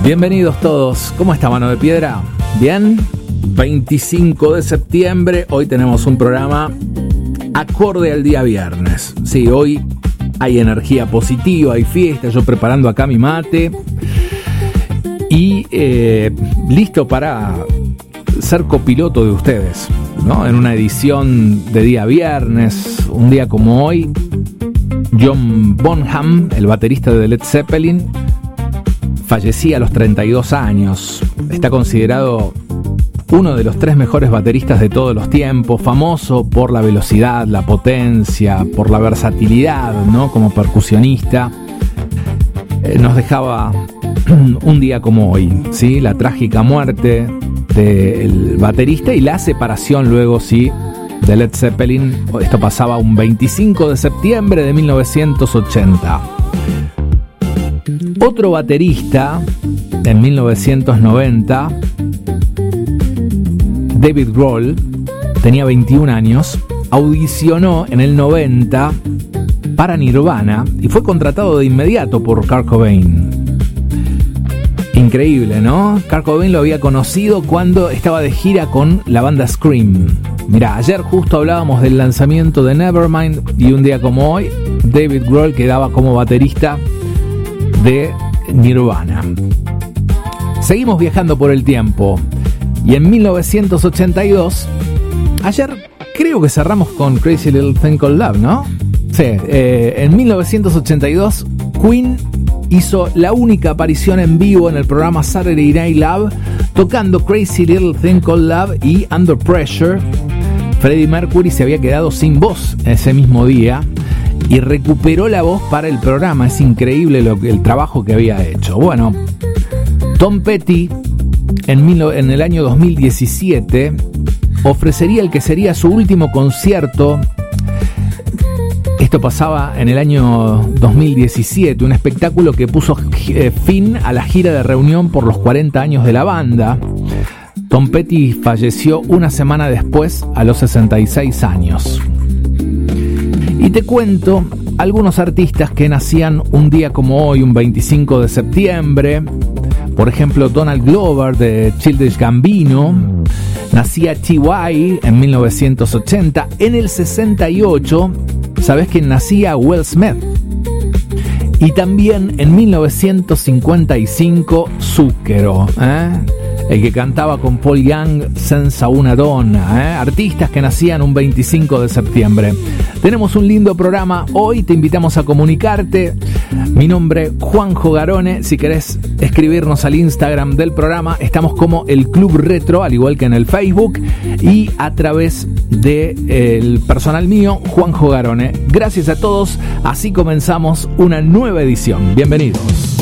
Bienvenidos todos. ¿Cómo está Mano de Piedra? ¿Bien? 25 de septiembre. Hoy tenemos un programa acorde al día viernes. Sí, hoy hay energía positiva, hay fiesta. Yo preparando acá mi mate. Y listo para ser copiloto de ustedes, ¿no? En una edición de día viernes, un día como hoy, John Bonham, el baterista de Led Zeppelin, fallecía a los 32 años. Está considerado uno de los 3 mejores bateristas de todos los tiempos, famoso por la velocidad, la potencia, por la versatilidad, ¿no? Como percusionista. Nos dejaba un día como hoy, ¿sí? La trágica muerte del baterista y la separación luego, sí, de Led Zeppelin. Esto pasaba un 25 de septiembre de 1980. Otro baterista en 1990, David Grohl, tenía 21 años, audicionó en el 90 para Nirvana y fue contratado de inmediato por Kurt Cobain. Increíble, ¿no? Kurt Cobain lo había conocido cuando estaba de gira con la banda Scream. Mirá, ayer justo hablábamos del lanzamiento de Nevermind y un día como hoy, David Grohl quedaba como baterista de Nirvana. Seguimos viajando por el tiempo y en 1982, ayer creo que cerramos con Crazy Little Thing Called Love, ¿no? Sí, en 1982 Queen hizo la única aparición en vivo en el programa Saturday Night Live tocando Crazy Little Thing Called Love y Under Pressure. Freddie Mercury se había quedado sin voz ese mismo día y recuperó la voz para el programa. Es increíble el trabajo que había hecho. Bueno, Tom Petty en el año 2017 ofrecería el que sería su último concierto. Esto pasaba en el año 2017, un espectáculo que puso fin a la gira de reunión por los 40 años de la banda. Tom Petty falleció una semana después, a los 66 años. Y te cuento algunos artistas que nacían un día como hoy, un 25 de septiembre. Por ejemplo, Donald Glover de Childish Gambino. Nacía T.Y. en 1980. En el 68, ¿sabés quién nacía? Will Smith. Y también en 1955, Zucchero, el que cantaba con Paul Young, Senza una donna, artistas que nacían un 25 de septiembre. Tenemos un lindo programa hoy, te invitamos a comunicarte. Mi nombre, Juanjo Garone. Si querés escribirnos al Instagram del programa, estamos como el Club Retro, al igual que en el Facebook, y a través del personal mío, Juanjo Garone. Gracias a todos, así comenzamos una nueva edición. Bienvenidos.